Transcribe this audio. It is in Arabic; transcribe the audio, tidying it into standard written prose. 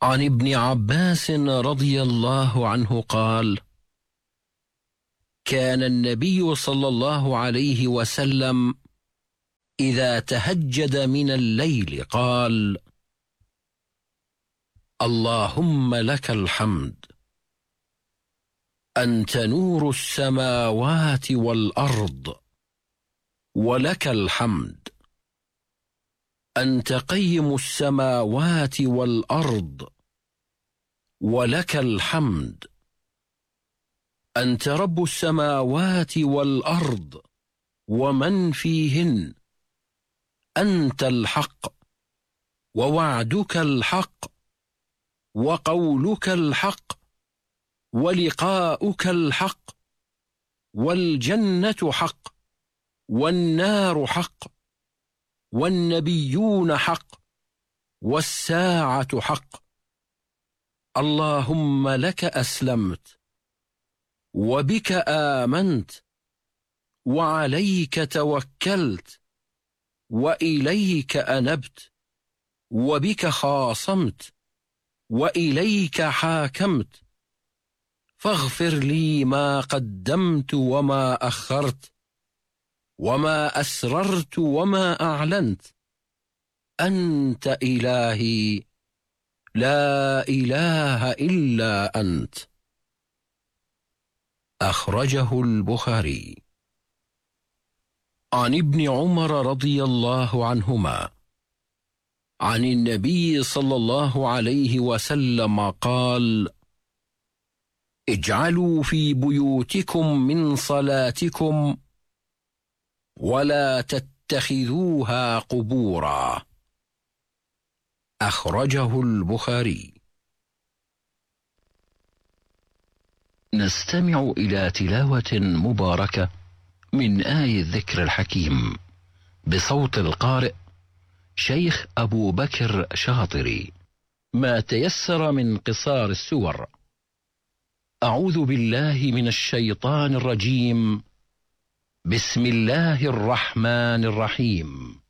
عن ابن عباس رضي الله عنه قال: كان النبي صلى الله عليه وسلم إذا تهجد من الليل قال: اللهم لك الحمد، أنت نور السماوات والأرض، ولك الحمد، أنت قيم السماوات والأرض، ولك الحمد، أنت رب السماوات والأرض ومن فيهن، أنت الحق، ووعدك الحق، وقولك الحق، ولقاؤك الحق، والجنة حق، والنار حق، والنبيون حق، والساعة حق. اللهم لك أسلمت، وبك آمنت، وعليك توكلت، وإليك أنبت، وبك خاصمت، وإليك حاكمت، فاغفر لي ما قدمت وما أخرت، وما أسررت وما أعلنت، أنت إلهي، لا إله إلا أنت. أخرجه البخاري. عن ابن عمر رضي الله عنهما عن النبي صلى الله عليه وسلم قال: اجعلوا في بيوتكم من صلاتكم ولا تتخذوها قبورا. أخرجه البخاري. نستمع إلى تلاوة مباركة من آي الذكر الحكيم بصوت القارئ شيخ أبو بكر شاطري، ما تيسر من قصار السور. أعوذ بالله من الشيطان الرجيم. بسم الله الرحمن الرحيم.